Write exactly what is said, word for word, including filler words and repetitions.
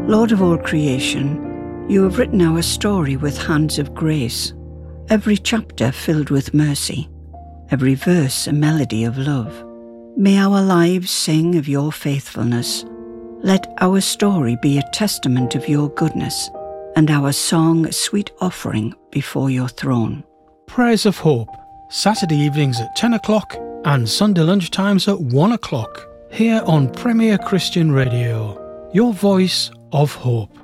Lord of all creation, you have written our story with hands of grace, every chapter filled with mercy, every verse a melody of love. May our lives sing of your faithfulness. Let our story be a testament of your goodness, and our song a sweet offering before your throne. Prayers of Hope, Saturday evenings at ten o'clock and Sunday lunchtimes at one o'clock, here on Premier Christian Radio, your voice of hope.